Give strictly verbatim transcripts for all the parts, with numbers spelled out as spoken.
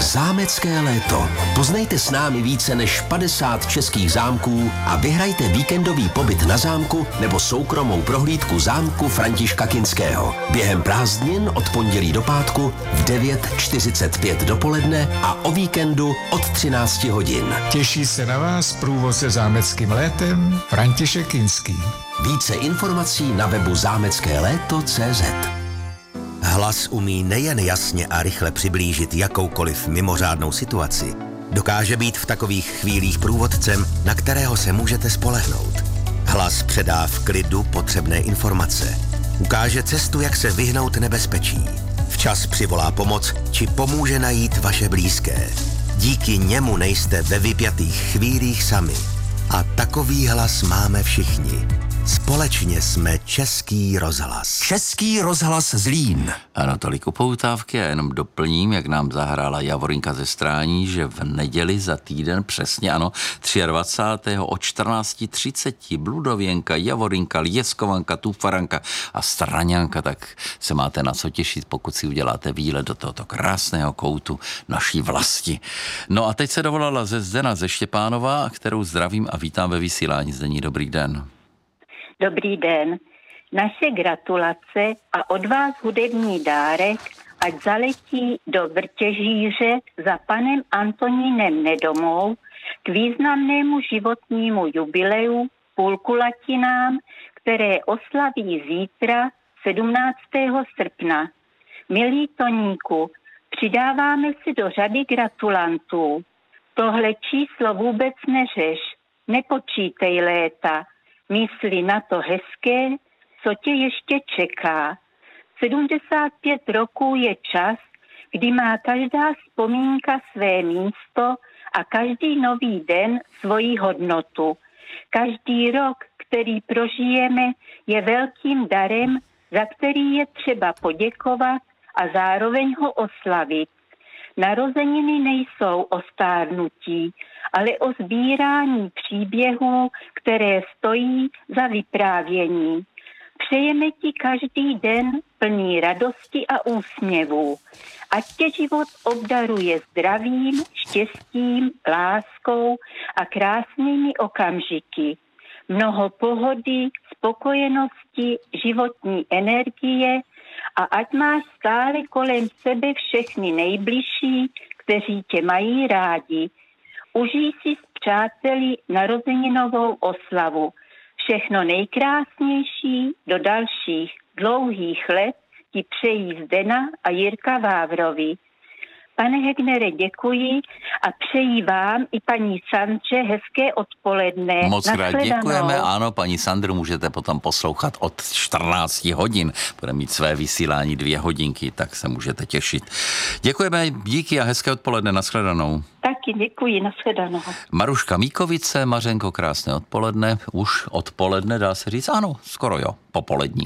Zámecké léto. Poznejte s námi více než padesát českých zámků a vyhrajte víkendový pobyt na zámku nebo soukromou prohlídku zámku Františka Kinského. Během prázdnin od pondělí do pátku v devět čtyřicet pět dopoledne a o víkendu od třináct hodin. Těší se na vás průvodce zámeckým létem František Kinský. Více informací na webu zámecké léto tečka cé zet. Hlas umí nejen jasně a rychle přiblížit jakoukoliv mimořádnou situaci. Dokáže být v takových chvílích průvodcem, na kterého se můžete spolehnout. Hlas předá v klidu potřebné informace. Ukáže cestu, jak se vyhnout nebezpečí. Včas přivolá pomoc, či pomůže najít vaše blízké. Díky němu nejste ve vypjatých chvílích sami. A takový hlas máme všichni. Společně jsme Český rozhlas. Český rozhlas Zlín. Ano, tolik upoutávky a jenom doplním, jak nám zahrála Javorinka ze Strání, že v neděli za týden přesně, ano, dvacátého třetího o čtrnáct třicet Bludověnka, Javorinka, Lieskovanka, Tufaranka a Straňanka, tak se máte na co těšit, pokud si uděláte výlet do tohoto krásného koutu naší vlasti. No a teď se dovolala ze Zdena ze Štěpánova, kterou zdravím a vítám ve vysílání. Zdení, dobrý den. Dobrý den. Naše gratulace a od vás hudební dárek, ať zaletí do Vrtěžíře za panem Antonínem Nedomou k významnému životnímu jubileu půlkulatinám, které oslaví zítra sedmnáctého srpna. Milý Toníku, přidáváme si do řady gratulantů. Tohle číslo vůbec neřeš, nepočítej léta. Mysli na to hezké, co tě ještě čeká. sedmdesát pět roků je čas, kdy má každá vzpomínka své místo a každý nový den svoji hodnotu. Každý rok, který prožijeme, je velkým darem, za který je třeba poděkovat a zároveň ho oslavit. Narozeniny nejsou o stárnutí, ale o sbírání příběhů, které stojí za vyprávění. Přejeme ti každý den plný radosti a úsměvů. Ať tě život obdaruje zdravím, štěstím, láskou a krásnými okamžiky. Mnoho pohody, spokojenosti, životní energie a ať máš stále kolem sebe všechny nejbližší, kteří tě mají rádi. Užij si s přáteli narozeninovou oslavu. Všechno nejkrásnější do dalších dlouhých let ti přejí Zdena a Jirka Vávrovi. Pane Hegnere, děkuji a přeji vám i paní Sandře hezké odpoledne. Moc krát děkujeme, ano, paní Sandru můžete potom poslouchat od čtrnáct hodin. Bude mít své vysílání dvě hodinky, tak se můžete těšit. Děkujeme, díky a hezké odpoledne, nashledanou. Taky děkuji, nashledanou. Maruška Míkovice, Mařenko, krásné odpoledne, už odpoledne dá se říct, ano, skoro jo, popolední.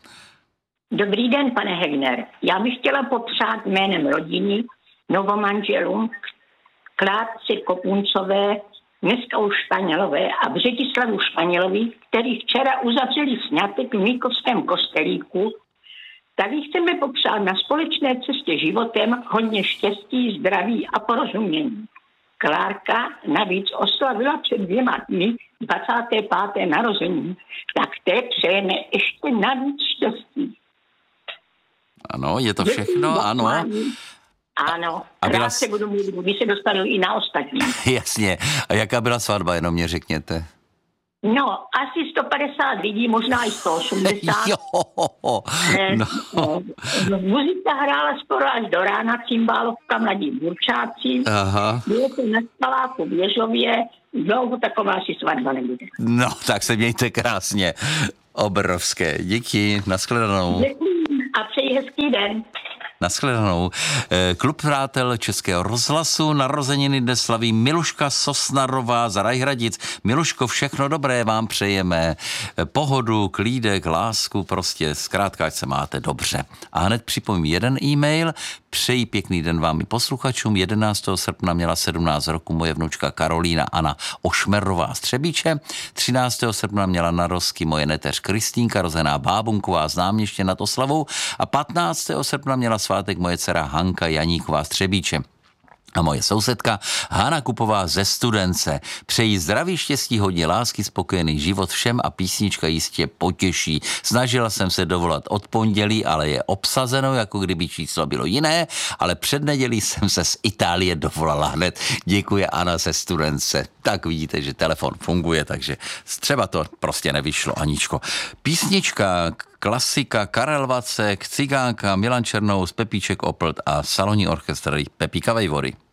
Dobrý den, pane Hegner. Já bych chtěla popřát jménem rodiny novomanželům Klárce Kopuncové, dneska už Španělové, a Břetislavu Španělovi, který včera uzavřeli sňatek v Míkovském kostelíku. Tady chceme popřát na společné cestě životem hodně štěstí, zdraví a porozumění. Klárka navíc oslavila před dvěma dny dvacáté páté narozeniny, tak té přejeme ještě navíc štěstí. Ano, je to všechno, ano. Ano, a byla... rád se budu mluvit, by se dostali i na ostatní. Jasně. A jaká byla svatba, jenom mě řekněte. No, asi sto padesát lidí, možná i sto osmdesát. Jo, no. Muzika hrála skoro až do rána, cymbálovka, mladí burčáci. Aha. Bylo to na Spaláku v Ježově, dlouho taková asi svatba nebude. No, tak se mějte krásně. Obrovské. Díky, nashledanou. Děkuji a přeji hezký den. Nashledanou. Klub přátel Českého rozhlasu narozeniny dnes slaví Miluška Sosnarová z Rajhradic. Miluško, všechno dobré vám přejeme. Pohodu, klídek, lásku, prostě zkrátka, ať se máte dobře. A hned připomím jeden e-mail. Přeji pěkný den vám i posluchačům. jedenáctého srpna měla sedmnáct roku moje vnučka Karolína Anna Ošmerová z Třebíče. třináctého srpna měla narozky moje neteř Kristýnka, rozená Bábunková z Náměště nad Oslavou. A patnáctého srpna měla svátek moje dcera Hanka Janíková z Třebíče. A moje sousedka Hana Kupová ze Studence. Přeji zdraví, štěstí, hodně lásky, spokojený život všem a písnička jistě potěší. Snažila jsem se dovolat od pondělí, ale je obsazeno, jako kdyby číslo bylo jiné, ale před nedělí jsem se z Itálie dovolala hned. Děkuji, Ana ze Studence. Tak vidíte, že telefon funguje, takže třeba to prostě nevyšlo, Aničko. Písnička, klasika, Karel Vacek, Cigánka, Milan Černous, Pepíček Oplt a salonní orchestr Pepíka Vejvory.